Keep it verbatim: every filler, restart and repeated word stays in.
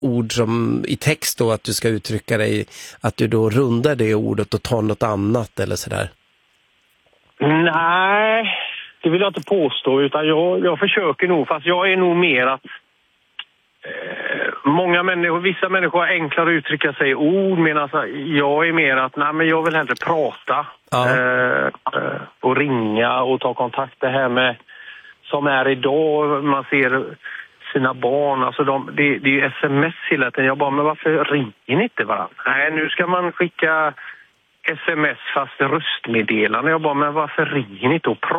ord som i text då, att du ska uttrycka dig, att du då rundar det ordet och tar något annat eller sådär? Nej, det vill jag inte påstå, utan jag, jag försöker nog, fast jag är nog mer att eh, många människor, vissa människor har enklare att uttrycka sig i ord, medan jag är mer att nej, men jag vill hellre prata ja. eh, och ringa och ta kontakt. Det här med som är idag, man ser sina barn, alltså de, det, det är ju sms hela tiden. Jag bara, men varför ringer ni inte varandra? Nej, nu ska man skicka sms fast röstmeddelande. Jag bara, men varför ringer ni inte och pratar?